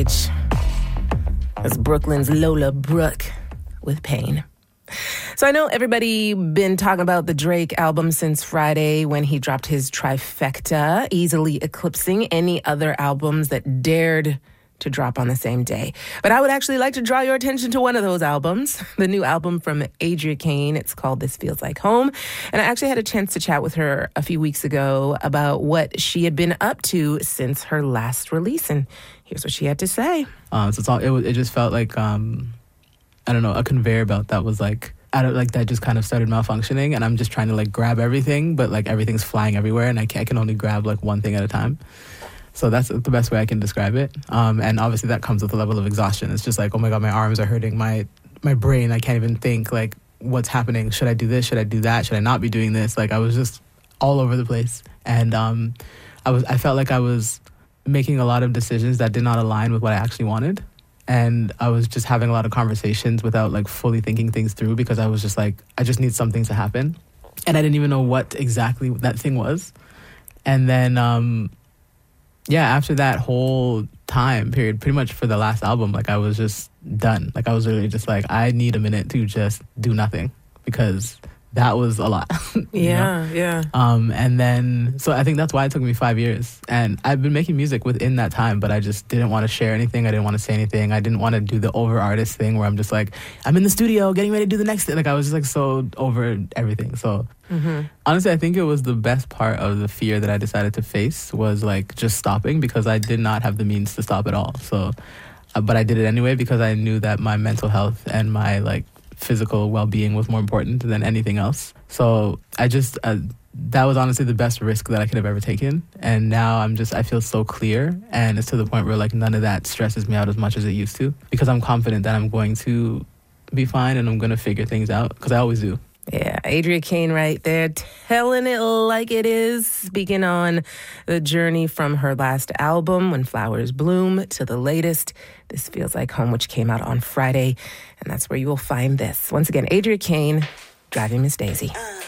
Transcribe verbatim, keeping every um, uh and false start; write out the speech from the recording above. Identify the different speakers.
Speaker 1: That's Brooklyn's Lola Brooke with Pain. So I know everybody been talking about the Drake album since Friday when he dropped his trifecta, easily eclipsing any other albums that dared to drop on the same day. But I would actually like to draw your attention to one of those albums, the new album from Adria Kane. It's called This Feels Like Home. And I actually had a chance to chat with her a few weeks ago about what she had been up to since her last release. And here's what she had to say.
Speaker 2: Um, so it's all, it, it just felt like, um, I don't know, a conveyor belt that was like, out of, like that just kind of started malfunctioning. And I'm just trying to like grab everything, but like everything's flying everywhere. And I can, I can only grab like one thing at a time. So that's the best way I can describe it. Um, and obviously that comes with a level of exhaustion. It's just like, oh my God, my arms are hurting. My my brain, I can't even think, like, what's happening? Should I do this? Should I do that? Should I not be doing this? Like, I was just all over the place. And um, I was I felt like I was making a lot of decisions that did not align with what I actually wanted. And I was just having a lot of conversations without, like, fully thinking things through because I was just like, I just need something to happen. And I didn't even know what exactly that thing was. And then... Um, Yeah, after that whole time period, pretty much for the last album, like I was just done. Like I was really just like, I need a minute to just do nothing because that was a lot.
Speaker 1: Yeah, know? yeah.
Speaker 2: Um, and then, so I think that's why it took me five years. And I've been making music within that time, but I just didn't want to share anything. I didn't want to say anything. I didn't want to do the over artist thing where I'm just like, I'm in the studio getting ready to do the next thing. Like I was just like so over everything. So mm-hmm. honestly, I think it was the best part of the fear that I decided to face was like just stopping because I did not have the means to stop at all. So, uh, but I did it anyway because I knew that my mental health and my like physical well-being was more important than anything else. So I just, uh, that was honestly the best risk that I could have ever taken. And now I'm just, I feel so clear. And it's to the point where like none of that stresses me out as much as it used to because I'm confident that I'm going to be fine and I'm going to figure things out because I always do.
Speaker 1: Yeah, Adria Kane right there, telling it like it is, speaking on the journey from her last album, When Flowers Bloom, to the latest, This Feels Like Home, which came out on Friday. And that's where you will find this. Once again, Adria Kane, Driving Miss Daisy.